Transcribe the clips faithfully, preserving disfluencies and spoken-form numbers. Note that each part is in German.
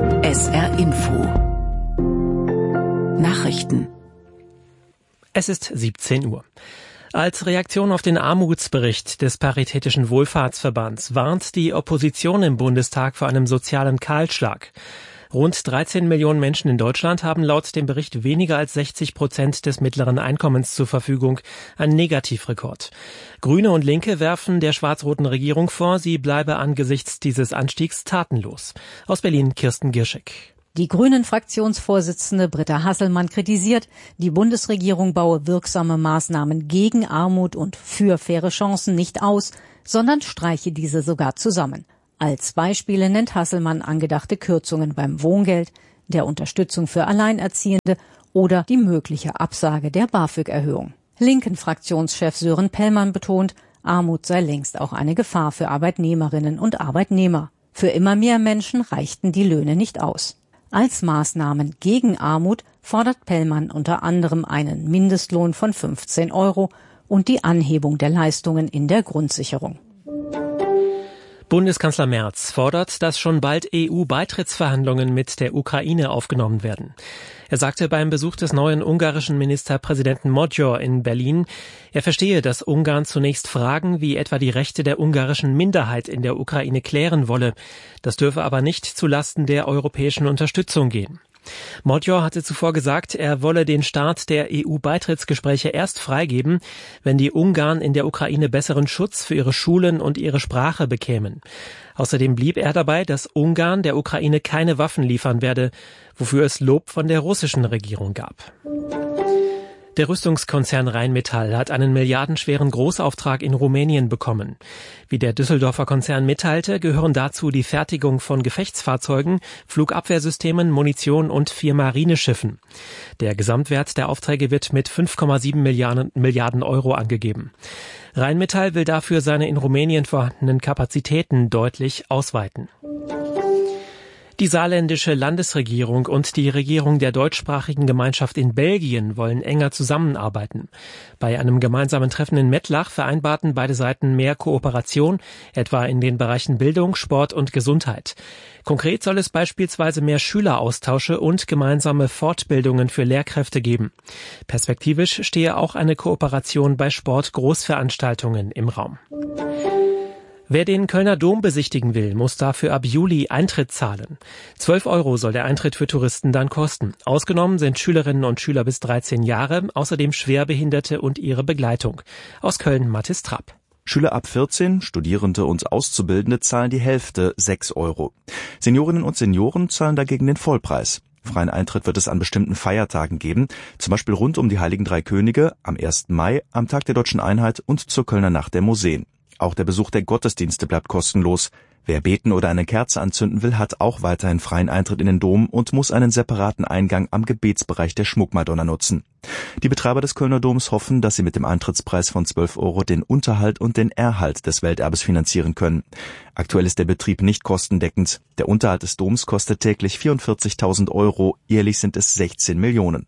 S R Info Nachrichten. Es ist siebzehn Uhr. Als Reaktion auf den Armutsbericht des Paritätischen Wohlfahrtsverbands warnt die Opposition im Bundestag vor einem sozialen Kahlschlag. Rund dreizehn Millionen Menschen in Deutschland haben laut dem Bericht weniger als sechzig Prozent des mittleren Einkommens zur Verfügung, ein Negativrekord. Grüne und Linke werfen der schwarz-roten Regierung vor, sie bleibe angesichts dieses Anstiegs tatenlos. Aus Berlin Kirsten Gierschek. Die Grünen-Fraktionsvorsitzende Britta Hasselmann kritisiert, die Bundesregierung baue wirksame Maßnahmen gegen Armut und für faire Chancen nicht aus, sondern streiche diese sogar zusammen. Als Beispiele nennt Hasselmann angedachte Kürzungen beim Wohngeld, der Unterstützung für Alleinerziehende oder die mögliche Absage der BAföG-Erhöhung. Linken-Fraktionschef Sören Pellmann betont, Armut sei längst auch eine Gefahr für Arbeitnehmerinnen und Arbeitnehmer. Für immer mehr Menschen reichten die Löhne nicht aus. Als Maßnahmen gegen Armut fordert Pellmann unter anderem einen Mindestlohn von fünfzehn Euro und die Anhebung der Leistungen in der Grundsicherung. Bundeskanzler Merz fordert, dass schon bald E U-Beitrittsverhandlungen mit der Ukraine aufgenommen werden. Er sagte beim Besuch des neuen ungarischen Ministerpräsidenten Magyar in Berlin, er verstehe, dass Ungarn zunächst Fragen wie etwa die Rechte der ungarischen Minderheit in der Ukraine klären wolle. Das dürfe aber nicht zulasten der europäischen Unterstützung gehen. Magyar hatte zuvor gesagt, er wolle den Start der E U-Beitrittsgespräche erst freigeben, wenn die Ungarn in der Ukraine besseren Schutz für ihre Schulen und ihre Sprache bekämen. Außerdem blieb er dabei, dass Ungarn der Ukraine keine Waffen liefern werde, wofür es Lob von der russischen Regierung gab. Der Rüstungskonzern Rheinmetall hat einen milliardenschweren Großauftrag in Rumänien bekommen. Wie der Düsseldorfer Konzern mitteilte, gehören dazu die Fertigung von Gefechtsfahrzeugen, Flugabwehrsystemen, Munition und vier Marineschiffen. Der Gesamtwert der Aufträge wird mit fünf Komma sieben Milliarden Euro angegeben. Rheinmetall will dafür seine in Rumänien vorhandenen Kapazitäten deutlich ausweiten. Die saarländische Landesregierung und die Regierung der deutschsprachigen Gemeinschaft in Belgien wollen enger zusammenarbeiten. Bei einem gemeinsamen Treffen in Mettlach vereinbarten beide Seiten mehr Kooperation, etwa in den Bereichen Bildung, Sport und Gesundheit. Konkret soll es beispielsweise mehr Schüleraustausche und gemeinsame Fortbildungen für Lehrkräfte geben. Perspektivisch stehe auch eine Kooperation bei Sportgroßveranstaltungen im Raum. Wer den Kölner Dom besichtigen will, muss dafür ab Juli Eintritt zahlen. zwölf Euro soll der Eintritt für Touristen dann kosten. Ausgenommen sind Schülerinnen und Schüler bis dreizehn Jahre, außerdem Schwerbehinderte und ihre Begleitung. Aus Köln Mathis Trapp. Schüler ab vierzehn, Studierende und Auszubildende zahlen die Hälfte, sechs Euro. Seniorinnen und Senioren zahlen dagegen den Vollpreis. Freien Eintritt wird es an bestimmten Feiertagen geben, zum Beispiel rund um die Heiligen Drei Könige, am ersten Mai, am Tag der Deutschen Einheit und zur Kölner Nacht der Museen. Auch der Besuch der Gottesdienste bleibt kostenlos. Wer beten oder eine Kerze anzünden will, hat auch weiterhin freien Eintritt in den Dom und muss einen separaten Eingang am Gebetsbereich der Schmuckmadonna nutzen. Die Betreiber des Kölner Doms hoffen, dass sie mit dem Eintrittspreis von zwölf Euro den Unterhalt und den Erhalt des Welterbes finanzieren können. Aktuell ist der Betrieb nicht kostendeckend. Der Unterhalt des Doms kostet täglich vierundvierzigtausend Euro, jährlich sind es sechzehn Millionen.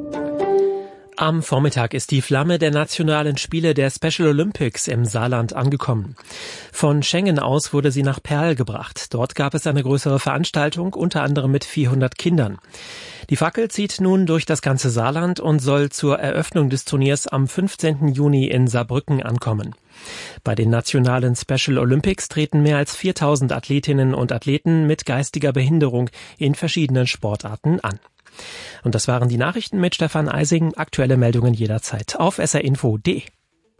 Am Vormittag ist die Flamme der nationalen Spiele der Special Olympics im Saarland angekommen. Von Schengen aus wurde sie nach Perl gebracht. Dort gab es eine größere Veranstaltung, unter anderem mit vierhundert Kindern. Die Fackel zieht nun durch das ganze Saarland und soll zur Eröffnung des Turniers am fünfzehnten Juni in Saarbrücken ankommen. Bei den nationalen Special Olympics treten mehr als viertausend Athletinnen und Athleten mit geistiger Behinderung in verschiedenen Sportarten an. Und das waren die Nachrichten mit Stefan Eising. Aktuelle Meldungen jederzeit auf s r info punkt d e.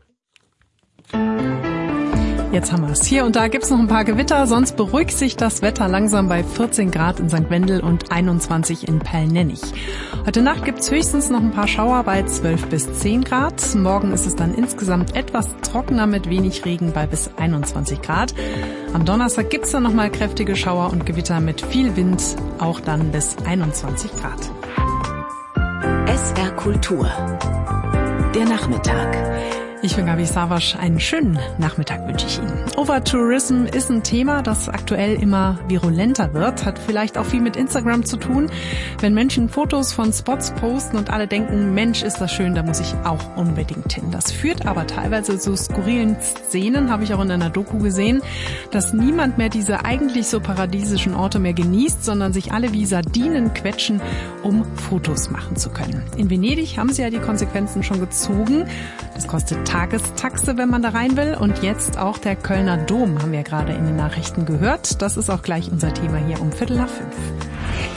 Jetzt haben wir es. Hier und da gibt's noch ein paar Gewitter, sonst beruhigt sich das Wetter langsam bei vierzehn Grad in Sankt Wendel und einundzwanzig in Pellnennich. Heute Nacht gibt's höchstens noch ein paar Schauer bei zwölf bis zehn Grad. Morgen ist es dann insgesamt etwas trockener mit wenig Regen bei bis einundzwanzig Grad. Am Donnerstag gibt's dann nochmal kräftige Schauer und Gewitter mit viel Wind, auch dann bis einundzwanzig Grad. S R Kultur. Der Nachmittag. Ich bin Gabi Savasch. Einen schönen Nachmittag wünsche ich Ihnen. Overtourism ist ein Thema, das aktuell immer virulenter wird. Hat vielleicht auch viel mit Instagram zu tun. Wenn Menschen Fotos von Spots posten und alle denken, Mensch, ist das schön, da muss ich auch unbedingt hin. Das führt aber teilweise zu skurrilen Szenen, habe ich auch in einer Doku gesehen, dass niemand mehr diese eigentlich so paradiesischen Orte mehr genießt, sondern sich alle wie Sardinen quetschen, um Fotos machen zu können. In Venedig haben sie ja die Konsequenzen schon gezogen. Das kostet Tagestaxe, wenn man da rein will. Und jetzt auch der Kölner Dom, haben wir gerade in den Nachrichten gehört. Das ist auch gleich unser Thema hier um Viertel nach fünf.